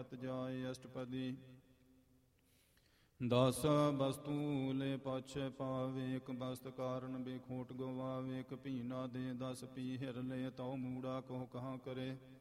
ਪਤ ਜਾਏ ਅਸ਼ਟਪਦੀ। 10 ਵਸਤੂ ਲੈ ਪਛ ਪਾਵੇ, ਇੱਕ ਬਸਤ ਕਾਰਨ ਬੇਖੋਟ ਗਵਾਵੇ। ਇੱਕ ਭੀਨਾ ਦੇ 10 ਪੀਹਰ ਲੈ, ਤਉ ਮੂੜਾ ਕੋ ਕਹਾਂ ਕਰੇ।